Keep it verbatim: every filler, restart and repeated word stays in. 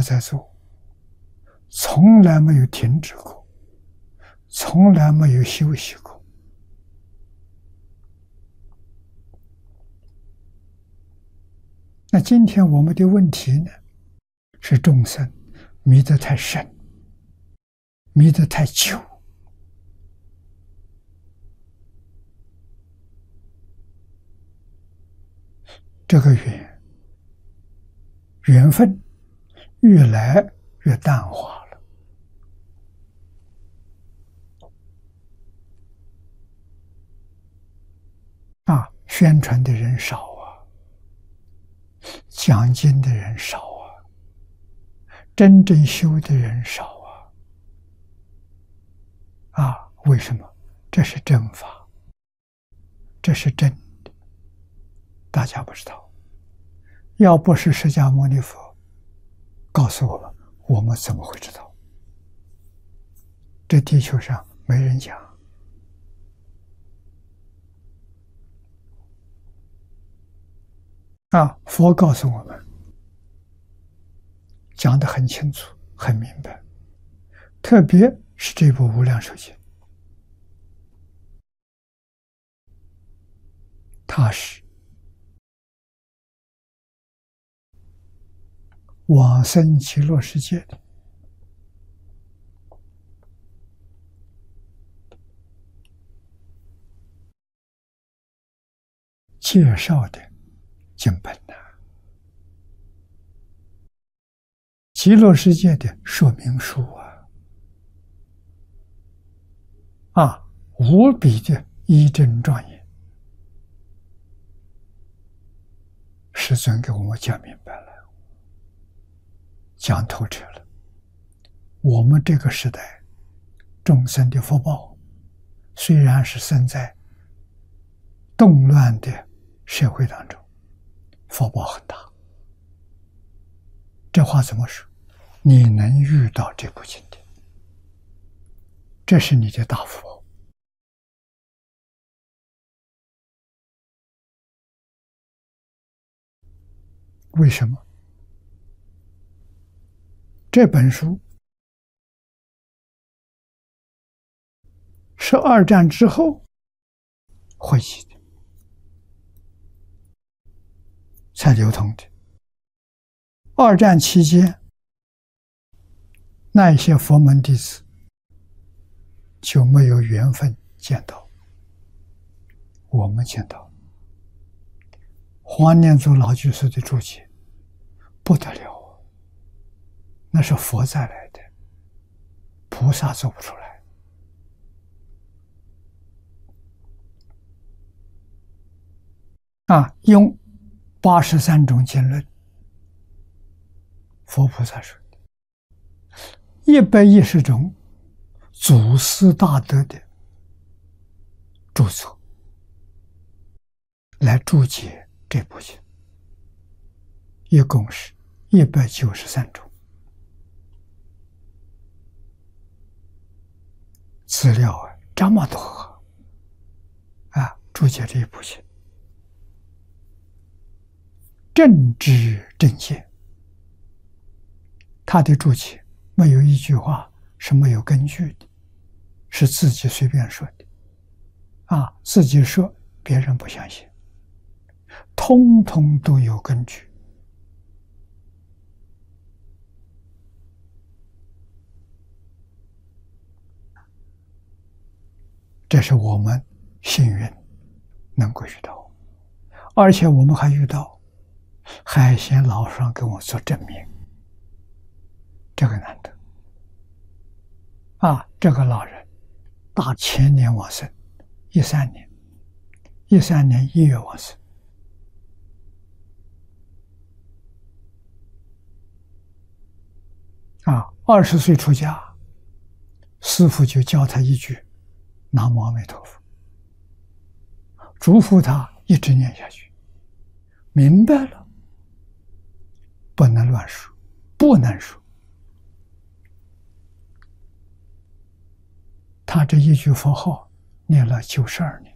在做，从来没有停止过，从来没有休息过。那今天我们的问题呢，是众生迷得太深，迷得太久。这个缘缘分越来越淡化了啊！宣传的人少啊，讲经的人少啊，真正修的人少啊！啊，为什么？这是正法，这是真的，大家不知道。要不是释迦牟尼佛告诉我们，我们怎么会知道？这地球上没人讲啊！佛告诉我们，讲得很清楚、很明白，特别是这部《无量寿经》，它是往生极乐世界的介绍的经本呐，极乐世界的说明书啊，啊，无比的一真庄严，师尊给我们讲明白了，讲透彻了。我们这个时代众生的福报，虽然是生在动乱的社会当中，福报很大。这话怎么说？你能遇到这部经典，这是你的大福报。为什么？这本书是二战之后汇集的，才流通的。二战期间，那一些佛门弟子就没有缘分见到，我们见到。黄念祖老居士的注解不得了啊，那是佛再来的，菩萨做不出来啊！用八十三种经论，佛菩萨说的一百一十种祖师大德的著作来注解这部经，一共是一百九十三种资料啊，这么多啊！注解这一部经，正知正见，他的注解没有一句话是没有根据的，是自己随便说的啊！自己说别人不相信，通通都有根据。这是我们幸运能够遇到，而且我们还遇到海贤老和尚给我做证明，这个难得啊！这个老人大前年往生，一三年，一三年一月往生啊！二十岁出家，师父就教他一句南无阿弥陀佛，嘱咐他一直念下去。明白了，不能乱说，不能说。他这一句佛号念了九十二年。